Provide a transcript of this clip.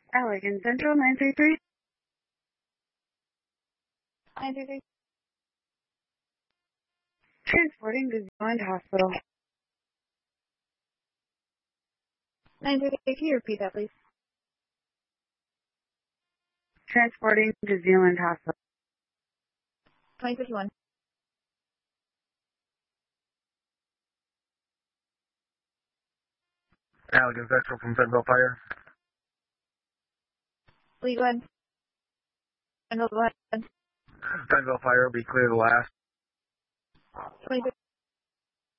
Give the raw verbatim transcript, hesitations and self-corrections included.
Allegan Central nine three three. nine three three. Transporting to Zealand Hospital. nine three three, can you repeat that, please? Transporting to Zealand Hospital. twenty fifty-one. Allegan Central from Central Fire. Please go ahead. And go ahead. Central Fire will be clear the last. twenty